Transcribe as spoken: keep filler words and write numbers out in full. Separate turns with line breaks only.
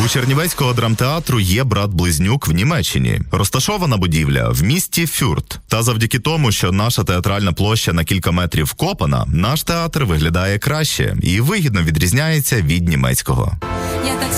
У Чернівецького драмтеатру є брат-близнюк в Німеччині. Розташована будівля в місті Фюрт. Та завдяки тому, що наша театральна площа на кілька метрів вкопана, наш театр виглядає краще і вигідно відрізняється від німецького.